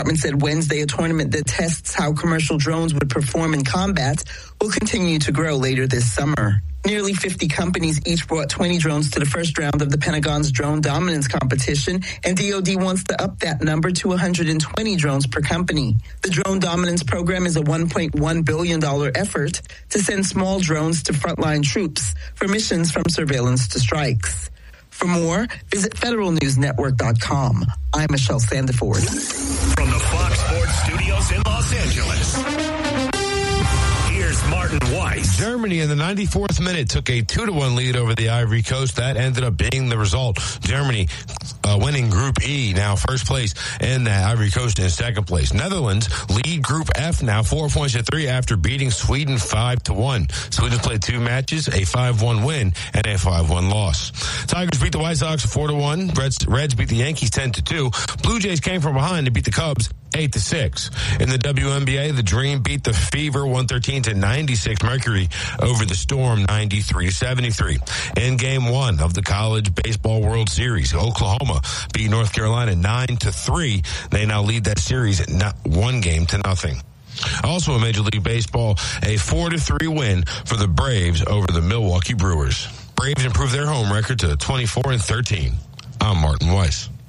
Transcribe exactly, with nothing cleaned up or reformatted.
Department said Wednesday a tournament that tests how commercial drones would perform in combat will continue to grow later this summer. Nearly fifty companies each brought twenty drones to the first round of the Pentagon's drone dominance competition, and D O D wants to up that number to one hundred twenty drones per company. The drone dominance program is a one point one billion dollars effort to send small drones to frontline troops for missions from surveillance to strikes. For more, visit federal news network dot com. I'm Michelle Sandiford. From the Fox Sports Studios in Los Angeles, here's Martin Weiss. Germany in the ninety-fourth minute took a two to one lead over the Ivory Coast. That ended up being the result. Germany uh, winning Group E, now first place, and the Ivory Coast in second place. Netherlands lead Group F, now four points to three after beating Sweden five to one. Sweden played two matches, a five one win and a five one loss. Tigers beat the White Sox four to one. Reds, Reds beat the Yankees ten to two. Blue Jays came from behind to beat the Cubs eight to six. In the W N B A, the Dream beat the Fever one thirteen to ninety-six. Mercury over the Storm ninety-three to seventy-three. In game one of the College Baseball World Series, Oklahoma beat North Carolina nine to three. They now lead that series not one game to nothing. Also in Major League Baseball, a four to three win for the Braves over the Milwaukee Brewers. Braves improved their home record to twenty-four and thirteen. I'm Martin Weiss.